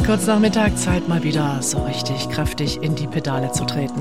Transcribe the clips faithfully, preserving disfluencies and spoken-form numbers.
Kurz nach Mittag, Zeit mal wieder so richtig kräftig in die Pedale zu treten.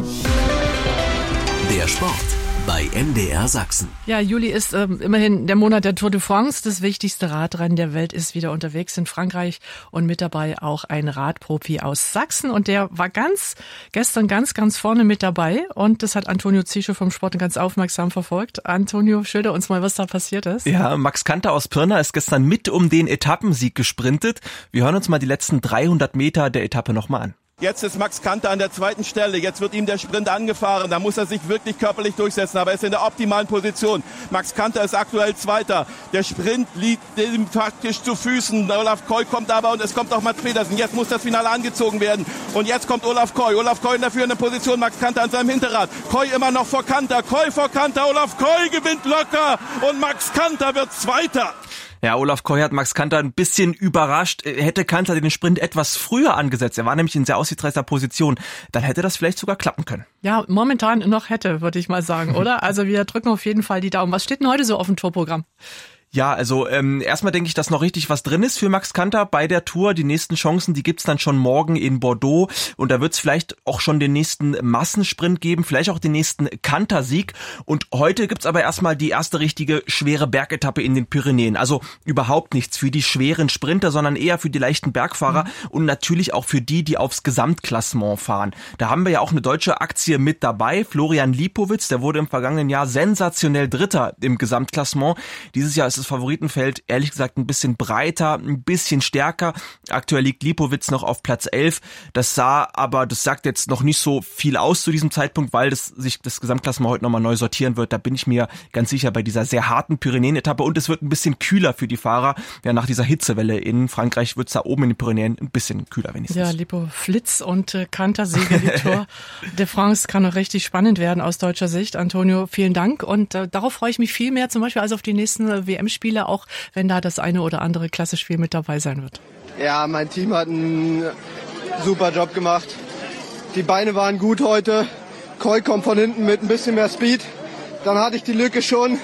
Der Sport bei M D R Sachsen. Ja, Juli ist ähm, immerhin der Monat der Tour de France. Das wichtigste Radrennen der Welt ist wieder unterwegs in Frankreich und mit dabei auch ein Radprofi aus Sachsen. Und der war ganz gestern ganz, ganz vorne mit dabei. Und das hat Antonio Ziesche vom Sport ganz aufmerksam verfolgt. Antonio, schilder uns mal, was da passiert ist. Ja, Max Kanter aus Pirna ist gestern mit um den Etappensieg gesprintet. Wir hören uns mal die letzten dreihundert Meter der Etappe nochmal an. Jetzt ist Max Kanter an der zweiten Stelle. Jetzt wird ihm der Sprint angefahren. Da muss er sich wirklich körperlich durchsetzen. Aber er ist in der optimalen Position. Max Kanter ist aktuell Zweiter. Der Sprint liegt ihm faktisch zu Füßen. Olaf Koy kommt aber und es kommt auch Mats Pedersen. Jetzt muss das Finale angezogen werden. Und jetzt kommt Olaf Koy. Olaf Koy in der führenden Position. Max Kanter an seinem Hinterrad. Koy immer noch vor Kanter. Koy vor Kanter. Olaf Koy gewinnt locker. Und Max Kanter wird Zweiter. Ja, Olaf Koy hat Max Kanter ein bisschen überrascht. Hätte Kanter den Sprint etwas früher angesetzt, er war nämlich in sehr aussichtsreicher Position, dann hätte das vielleicht sogar klappen können. Ja, momentan noch hätte, würde ich mal sagen, oder? Also wir drücken auf jeden Fall die Daumen. Was steht denn heute so auf dem Tourprogramm? Ja, also ähm, erstmal denke ich, dass noch richtig was drin ist für Max Kanter bei der Tour. Die nächsten Chancen, die gibt's dann schon morgen in Bordeaux und da wird's vielleicht auch schon den nächsten Massensprint geben, vielleicht auch den nächsten Kanter-Sieg. Und heute gibt's aber erstmal die erste richtige schwere Bergetappe in den Pyrenäen. Also überhaupt nichts für die schweren Sprinter, sondern eher für die leichten Bergfahrer mhm. und natürlich auch für die, die aufs Gesamtklassement fahren. Da haben wir ja auch eine deutsche Aktie mit dabei. Florian Lipowitz, der wurde im vergangenen Jahr sensationell Dritter im Gesamtklassement. Dieses Jahr ist das Favoritenfeld ehrlich gesagt ein bisschen breiter, ein bisschen stärker. Aktuell liegt Lipowitz noch auf Platz elf. Das sah aber, das sagt jetzt noch nicht so viel aus zu diesem Zeitpunkt, weil das sich das Gesamtklassement heute nochmal neu sortieren wird. Da bin ich mir ganz sicher bei dieser sehr harten Pyrenäen-Etappe. Und es wird ein bisschen kühler für die Fahrer. Ja, nach dieser Hitzewelle in Frankreich wird es da oben in den Pyrenäen ein bisschen kühler wenigstens. Ja, Lipowitz und äh, Kanter Siege, die Tour de France kann noch richtig spannend werden aus deutscher Sicht. Antonio, vielen Dank. Und äh, darauf freue ich mich viel mehr, zum Beispiel als auf die nächsten äh, W M-Spiele, auch wenn da das eine oder andere Klassespiel mit dabei sein wird. Ja, mein Team hat einen super Job gemacht. Die Beine waren gut heute. Koy kommt von hinten mit ein bisschen mehr Speed. Dann hatte ich die Lücke schon.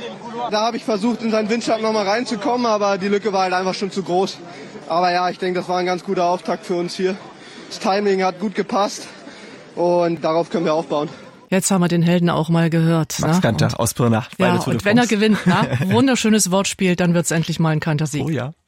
Da habe ich versucht, in seinen Windschatten nochmal reinzukommen, aber die Lücke war halt einfach schon zu groß. Aber ja, ich denke, das war ein ganz guter Auftakt für uns hier. Das Timing hat gut gepasst und darauf können wir aufbauen. Jetzt haben wir den Helden auch mal gehört. Max ne? Kanter aus Pirna. Ja, und wenn er gewinnt, ne? Wunderschönes Wortspiel, dann wird's endlich mal ein Kanter-Sieg. Oh ja.